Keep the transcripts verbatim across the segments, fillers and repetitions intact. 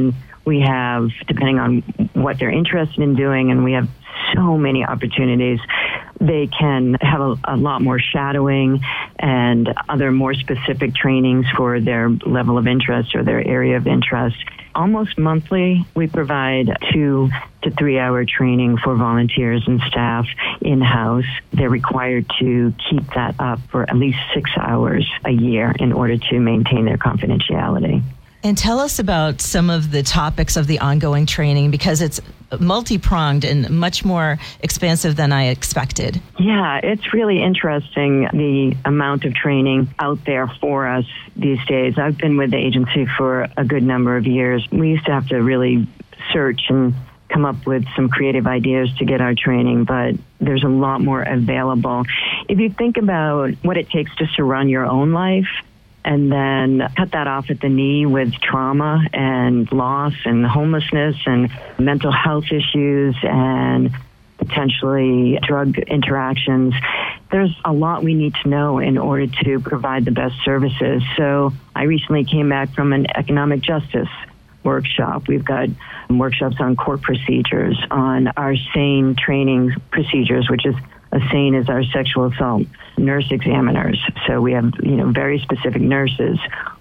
then we have, depending on what they're interested in doing, and we have so many opportunities, they can have a, a lot more shadowing and other more specific trainings for their level of interest or their area of interest. Almost monthly, we provide two to three hour training for volunteers and staff in-house. They're required to keep that up for at least six hours a year in order to maintain their confidentiality. And tell us about some of the topics of the ongoing training, because it's multi-pronged and much more expansive than I expected. Yeah, it's really interesting, the amount of training out there for us these days. I've been with the agency for a good number of years. We used to have to really search and come up with some creative ideas to get our training, but there's a lot more available. If you think about what it takes just to run your own life, and then cut that off at the knee with trauma and loss and homelessness and mental health issues and potentially drug interactions. There's a lot we need to know in order to provide the best services. So I recently came back from an economic justice workshop. We've got workshops on court procedures, on our SANE training procedures, which is a SANE is our sexual assault nurse examiners. So we have, you know, very specific nurses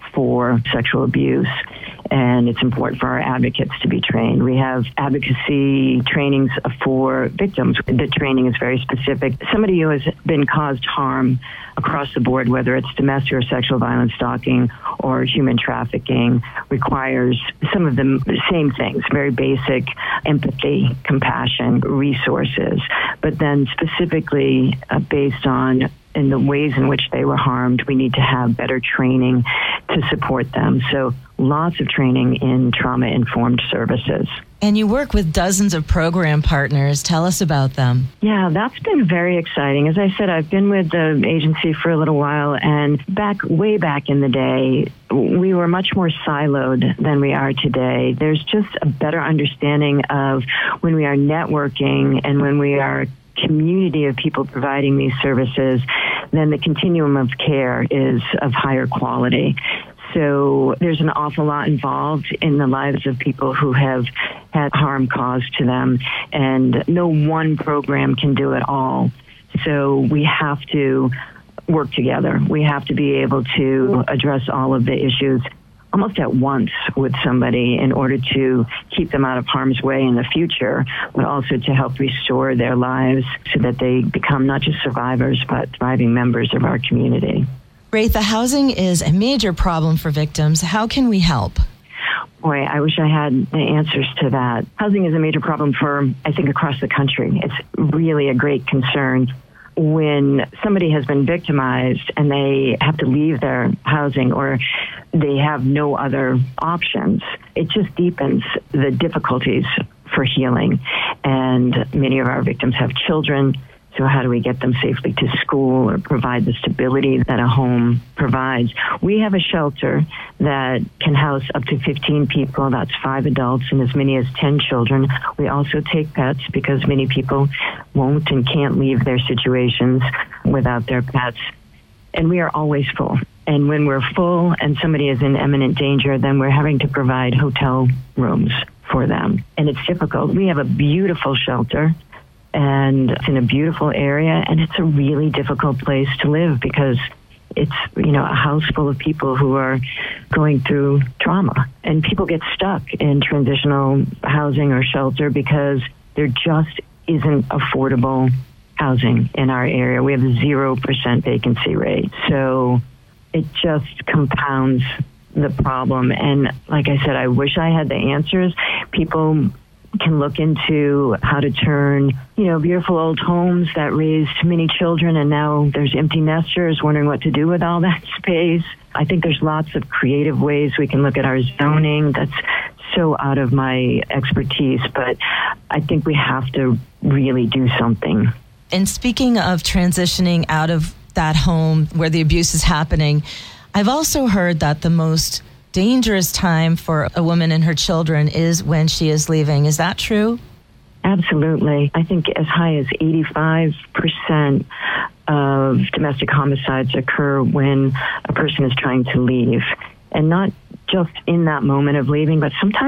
for sexual abuse, and it's important for our advocates to be trained. We have advocacy trainings for victims. The training is very specific. Somebody who has been caused harm across the board, whether it's domestic or sexual violence, stalking, or human trafficking, requires some of the same things, very basic empathy, compassion, resources, but then specifically uh, based on in the ways in which they were harmed, we need to have better training to support them. So lots of training in trauma-informed services. And you work with dozens of program partners. Tell us about them. Yeah, that's been very exciting. As I said, I've been with the agency for a little while, and back way back in the day, we were much more siloed than we are today. There's just a better understanding of when we are networking and when we are community of people providing these services, then the continuum of care is of higher quality. So there's an awful lot involved in the lives of people who have had harm caused to them, and no one program can do it all. So we have to work together. We have to be able to address all of the issues almost at once with somebody in order to keep them out of harm's way in the future, but also to help restore their lives so that they become not just survivors, but thriving members of our community. Retha, housing is a major problem for victims. How can we help? Boy, I wish I had the answers to that. Housing is a major problem for, I think, across the country. It's really a great concern. When somebody has been victimized and they have to leave their housing or they have no other options, it just deepens the difficulties for healing. And many of our victims have children. So how do we get them safely to school or provide the stability that a home provides? We have a shelter that can house up to fifteen people. That's five adults and as many as ten children. We also take pets because many people won't and can't leave their situations without their pets. And we are always full. And when we're full and somebody is in imminent danger, then we're having to provide hotel rooms for them. And it's difficult. We have a beautiful shelter, and it's in a beautiful area, and it's a really difficult place to live because it's, you know, a house full of people who are going through trauma. And people get stuck in transitional housing or shelter because there just isn't affordable housing in our area. We have a zero percent vacancy rate. So it just compounds the problem. And like I said, I wish I had the answers. People can look into how to turn, you know, beautiful old homes that raised many children, and now there's empty nesters wondering what to do with all that space. I think there's lots of creative ways we can look at our zoning. That's so out of my expertise, but I think we have to really do something. And speaking of transitioning out of that home where the abuse is happening, I've also heard that the most dangerous time for a woman and her children is when she is leaving. Is that true? Absolutely. I think as high as eighty-five percent of domestic homicides occur when a person is trying to leave, and not just in that moment of leaving, but sometimes